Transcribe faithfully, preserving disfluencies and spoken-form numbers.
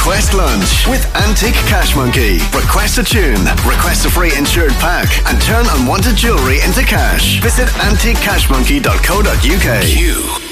Request Lunch with Antique Cash Monkey. Request a tune, request a free insured pack, and turn unwanted jewellery into cash. Visit antique cash monkey dot co dot uk. Q